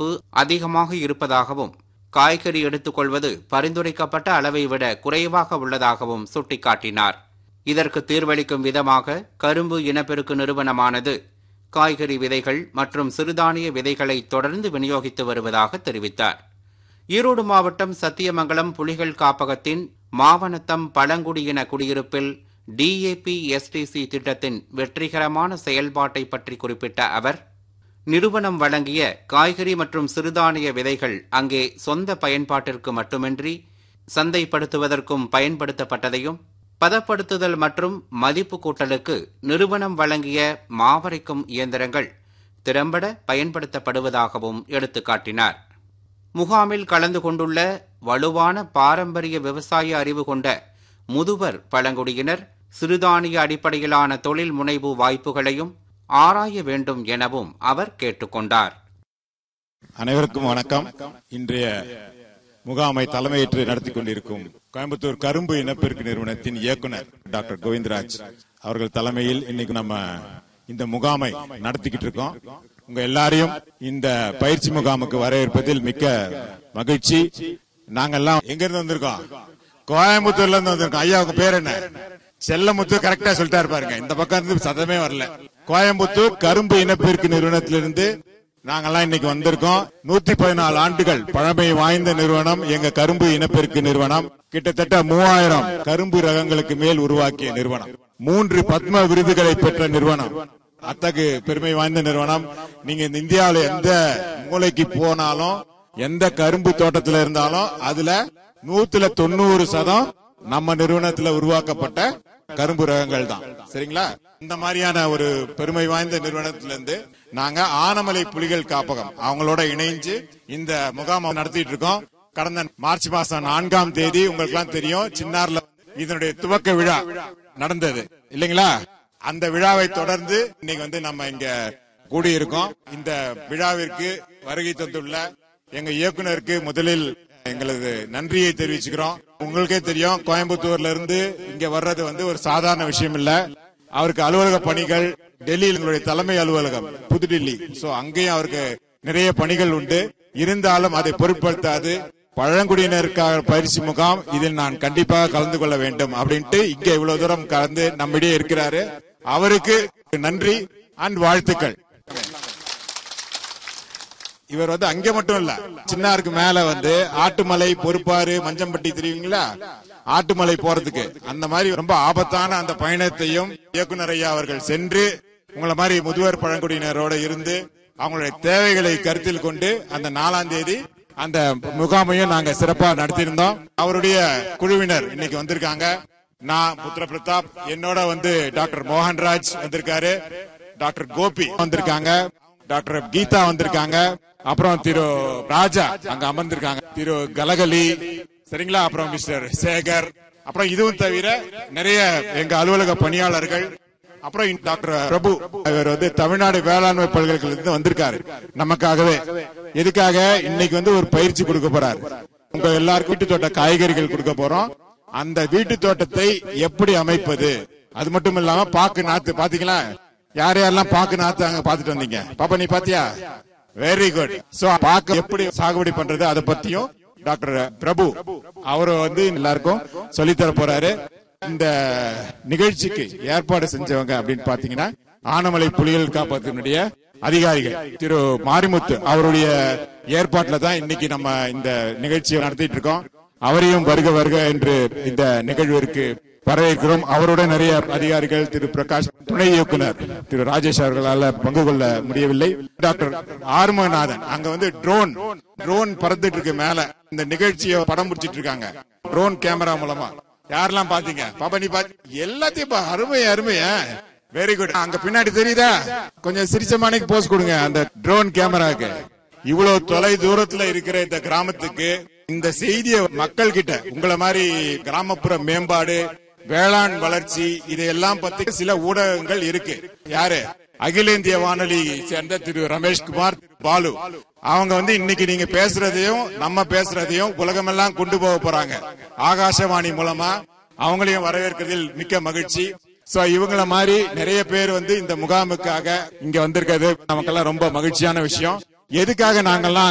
மதிப்பு அதிகமாக இருப்பதாகவும், காய்கறி எடுத்துக்கொள்வது பரிந்துரைக்கப்பட்ட அளவை விட குறைவாக உள்ளதாகவும் சுட்டிக்காட்டினார். இதற்கு தீர்வளிக்கும் விதமாக கரும்பு இனப்பெருக்கு நிறுவனமானது காய்கறி விதைகள் மற்றும் சிறுதானிய விதைகளை தொடர்ந்து விநியோகித்து வருவதாக தெரிவித்தார். ஈரோடு மாவட்டம் சத்தியமங்கலம் புலிகள் காப்பகத்தின் மாவனத்தம் பழங்குடியின குடியிருப்பில் DAP-STC திட்டத்தின் வெற்றிகரமான செயல்பாட்டை பற்றி குறிப்பிட்ட அவர், நிறுவனம் வழங்கிய காய்கறி மற்றும் சிறுதானிய விதைகள் அங்கே சொந்த பயன்பாட்டிற்கு மட்டுமின்றி சந்தைப்படுத்துவதற்கும் பயன்படுத்தப்பட்டதையும், பதப்படுத்துதல் மற்றும் மதிப்பு கூட்டலுக்கு நிறுவனம் வழங்கிய மாவரைக்கும் இயந்திரங்கள் திறம்பட பயன்படுத்தப்படுவதாகவும் எடுத்துக்காட்டினார். முகாமில் கலந்து கொண்டுள்ள வலுவான பாரம்பரிய விவசாய அறிவு கொண்ட முதுவர் பழங்குடியினர் சிறுதானிய அடிப்படையிலான தொழில் முனைவு வாய்ப்புகளையும் ஆராய வேண்டும் எனவும் அவர் கேட்டுக்கொண்டார். அனைவருக்கும் வணக்கம். இன்றைய முகாமை தலைமையேற்று நடத்தி கொண்டிருக்கும் கோயம்புத்தூர் கரும்பு இனப்பெருக்கு நிறுவனத்தின் இயக்குனர் டாக்டர் கோவிந்தராஜ் அவர்கள் தலைமையில் இன்னைக்கு நம்ம இந்த முகாமை நடத்திக்கிட்டு இருக்கோம். உங்க எல்லாரையும் இந்த பயிற்சி முகாமுக்கு வரவேற்பதில் மிக்க மகிழ்ச்சி. நாங்கெல்லாம் எங்க இருந்து வந்திருக்கோம்? கோயம்புத்தூர்ல இருந்து வந்திருக்கோம். ஐயா உங்க பேர் என்ன? செல்லமுத்து. கரெக்டா சொல்லிட்டாரு பாருங்க. இந்த பக்கம் இருந்து சதமே வரல. கோயம்புத்தூர் கரும்பு இனப்பெருக்கு நிறுவனத்திலிருந்து நாங்கெல்லாம் இன்னைக்கு வந்திருக்கோம். 114 ஆண்டுகள் பழமை வாய்ந்த நிறுவனம் எங்க கரும்பு இனப்பெருக்கு நிறுவனம். கிட்டத்தட்ட 3000 கரும்பு ரகங்களுக்கு மேல் உருவாக்கிய நிறுவனம். 3 பத்ம விருதுகளை பெற்ற நிறுவனம். அத்தகு பெருமை வாய்ந்த நிறுவனம். நீங்க இந்த இந்தியாவில எந்த மூலைக்கு போனாலும், எந்த கரும்பு தோட்டத்துல இருந்தாலும் அதுல 190% நம்ம நிறுவனத்துல உருவாக்கப்பட்ட கரும்பு ரகங்கள் தான். சரிங்களா? இந்த மாதிரியான ஒரு பெருமை வாய்ந்த நிறுவனத்திலிருந்து நாங்க ஆனமலை புலிகள் காப்பகம் அவங்களோட இணைஞ்சு இந்த முகாம் நடத்திட்டு இருக்கோம். கடந்த மார்ச் மாசம் 4ஆம் தேதி உங்களுக்கு எல்லாம் தெரியும், சின்னார்ல இதனுடைய துவக்க விழா நடந்தது இல்லைங்களா? அந்த விழாவை தொடர்ந்து இன்னைக்கு நம்ம இங்க கூடியிருக்கோம். இந்த விழாவிற்கு வருகை தந்துள்ள எங்க இயக்குனருக்கு முதலில் எங்களது நன்றியை தெரிவிச்சுக்கிறோம். உங்களுக்கே தெரியும், கோயம்புத்தூர்ல இருந்து இங்க வர்றது ஒரு சாதாரண விஷயம் இல்ல. அவருக்கு அலுவலக பணிகள் டெல்லியில் எங்களுடைய தலைமை அலுவலகம் புதுடில்லி, சோ அங்கேயும் அவருக்கு நிறைய பணிகள் உண்டு. இருந்தாலும் அதை பொருட்படுத்தாது பழங்குடியினருக்காக பயிற்சி முகாம், இதில் நான் கண்டிப்பாக கலந்து கொள்ள வேண்டும் அப்படின்ட்டு இங்க இவ்வளவு தூரம் கலந்து நம்மிடையே இருக்கிறாரு. அவருக்கு நன்றி அண்ட் வாழ்த்துக்கள். இவர் அங்க மட்டும் இல்ல, சின்னாருக்கு மேல ஆட்டுமலை, பொறுப்பாறு, மஞ்சம்பட்டி தெரியுங்களா? ஆட்டுமலை போறதுக்கு அந்த மாதிரி ரொம்ப ஆபத்தான அந்த பயணத்தையும் இயக்குனர் ஐயா அவர்கள் சென்று உங்களை மாதிரி முதுவர் பழங்குடியினரோட இருந்து அவங்களுடைய தேவைகளை கருத்தில் கொண்டு அந்த 4ஆம் தேதி அந்த முகாமையும் நாங்க சிறப்பா நடத்தியிருந்தோம். அவருடைய குழுவினர் இன்னைக்கு வந்திருக்காங்க. நான் புத்திர பிரதாப், என்னோட டாக்டர் மோகன்ராஜ் வந்திருக்காரு, டாக்டர் கோபி வந்திருக்காங்க, டாக்டர் கீதா வந்திருக்காங்க, அப்புறம் திரு ராஜா அங்க அமர்ந்திருக்காங்க, திரு கலகலி, சரிங்களா? அப்புறம் மிஸ்டர் சேகர், அப்புறம் இதுவும் தவிர நிறைய எங்க அலுவலக பணியாளர்கள், அப்புறம் டாக்டர் பிரபு இவர் தமிழ்நாடு வேளாண்மை பல்கலைக்கழகத்திலிருந்து வந்திருக்காரு நமக்காகவே. எதுக்காக? இன்னைக்கு ஒரு பயிற்சி கொடுக்க போறாரு. உங்க எல்லாருக்கும் வீட்டு தோட்ட காய்கறிகள் கொடுக்க போறோம். அந்த வீட்டு தோட்டத்தை எப்படி அமைப்பது, அது மட்டும் இல்லாம பாக்கு நாத்து பாத்தீங்களா? யார் யாரெல்லாம் பாக்கு நாத்து அங்க பாத்துட்டு வந்தீங்க? பாப்பா நீ பாத்தியா? Very good. சோ பாக்கு எப்படி சாகுபடி பண்றது அதை பத்தியும் டாக்டர் பிரபு அவரு எல்லாருக்கும் சொல்லித்தர போறாரு. இந்த நிகழ்ச்சிக்கு ஏற்பாடு செஞ்சவங்க அப்படின்னு பாத்தீங்கன்னா ஆனமலை புலிகள் காப்பகத்தினுடைய அதிகாரிகள் திரு மாரிமுத்து அவருடைய ஏற்பாட்டுல தான் இன்னைக்கு நம்ம இந்த நிகழ்ச்சியை நடத்திட்டு இருக்கோம். அவரையும் வருக வருக என்று இந்த நிகழ்விற்கு வரவேற்கிறோம். அவருடன் நிறைய அதிகாரிகள், திரு பிரகாஷ், துணை இயக்குனர் திரு ராஜேஷ் அவர்களால் பங்கு கொள்ள முடியவில்லை. டாக்டர் ஆர்மநாதன் அங்க ட்ரோன் பறந்துட்டு இருக்கு மேல, இந்த நிகழ்ச்சியை படம் பிடிச்சிட்டு இருக்காங்க ட்ரோன் கேமரா மூலமா. யாரெல்லாம் பாத்தீங்க? பாப்பா நீ எல்லாத்தையும் அருமை அருமையா, வெரி குட். அங்க பின்னாடி தெரியுதா? கொஞ்சம் சிரிச்ச மாணிக்கு போஸ் கொடுங்க அந்த ட்ரோன் கேமராக்கு. இவ்வளவு தொலை தூரத்துல இருக்கிற இந்த கிராமத்துக்கு இந்த செய்தியை மக்கள் கிட்ட, உங்களை மாதிரி கிராமப்புற மேம்பாடு, வேளாண் வளர்ச்சி, இதையெல்லாம் பத்தி சில ஊடகங்கள் இருக்கு. யாரு? அகில இந்திய வானொலி சேர்ந்த திரு ரமேஷ்குமார் பாலு அவங்க இன்னைக்கு நீங்க பேசுறதையும் நம்ம பேசுறதையும் உலகமெல்லாம் கொண்டு போக போறாங்க ஆகாசவாணி மூலமா. அவங்களையும் வரவேற்கிறதில் மிக்க மகிழ்ச்சி. சோ இவங்கள மாதிரி நிறைய பேர் இந்த முகாமுக்காக இங்க வந்திருக்கிறது நமக்கெல்லாம் ரொம்ப மகிழ்ச்சியான விஷயம். எதுக்காக நாங்கெல்லாம்